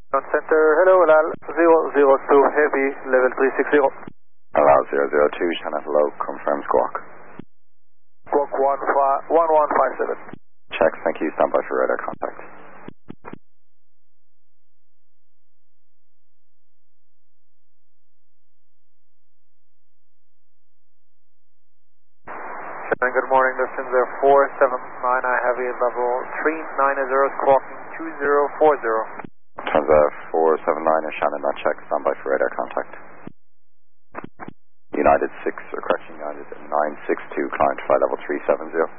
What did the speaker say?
Ground Center, hello, Alal 002 Heavy, level 360. Alal 002, Shannon, hello, confirm squawk. Squawk 1157. Check, thank you, stand by for radar contact. Shannon, good morning, distance 479, I Heavy, level 390, squawking 2040. Transa 479 is Shannon, not check, stand by for radar contact. United 6, or correction, United 962, client flight level 370.